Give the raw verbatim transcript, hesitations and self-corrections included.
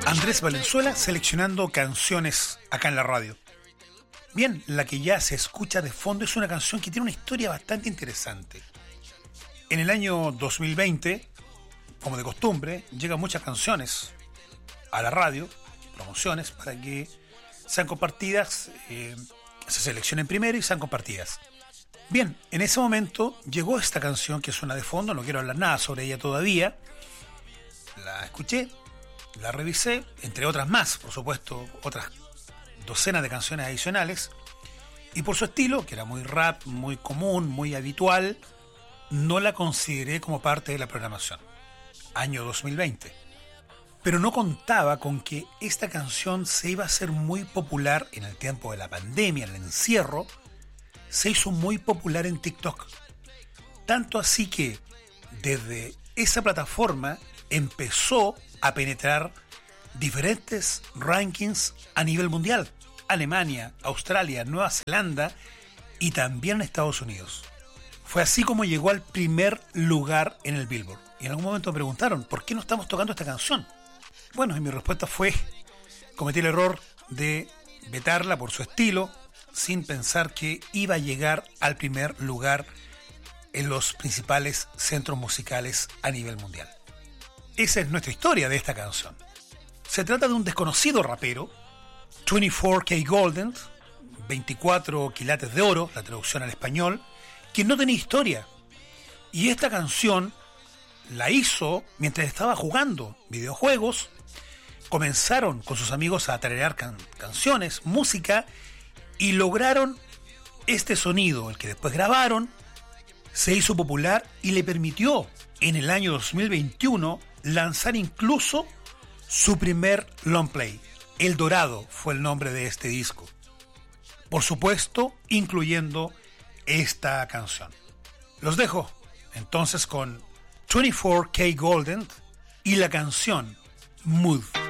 Andrés Valenzuela seleccionando canciones acá en la radio. Bien, la que ya se escucha de fondo es una canción que tiene una historia bastante interesante. En el año dos mil veinte, como de costumbre, llegan muchas canciones a la radio, promociones, para que sean compartidas, eh, se seleccionen primero y sean compartidas. Bien, en ese momento llegó esta canción que suena de fondo, no quiero hablar nada sobre ella todavía. La escuché, la revisé, entre otras más, por supuesto, otras docenas de canciones adicionales, y por su estilo, que era muy rap, muy común, muy habitual, no la consideré como parte de la programación. Año dos mil veinte. Pero no contaba con que esta canción se iba a hacer muy popular en el tiempo de la pandemia, en el encierro. Se hizo muy popular en TikTok. Tanto así que desde esa plataforma empezó a penetrar diferentes rankings a nivel mundial. Alemania, Australia, Nueva Zelanda y también Estados Unidos. Fue así como llegó al primer lugar en el Billboard. Y en algún momento me preguntaron, ¿por qué no estamos tocando esta canción? Bueno, y mi respuesta fue, cometí el error de vetarla por su estilo, sin pensar que iba a llegar al primer lugar en los principales centros musicales a nivel mundial. Esa es nuestra historia de esta canción. Se trata de un desconocido rapero, veinticuatro K Golden, veinticuatro quilates de oro, la traducción al español, que no tenía historia. Y esta canción la hizo mientras estaba jugando videojuegos. Comenzaron con sus amigos a tararear can- canciones, música, y lograron este sonido, el que después grabaron, se hizo popular y le permitió en el año dos mil veintiuno lanzar incluso su primer long play. El Dorado fue el nombre de este disco. Por supuesto, incluyendo esta canción. Los dejo entonces con veinticuatro K Golden y la canción Mood.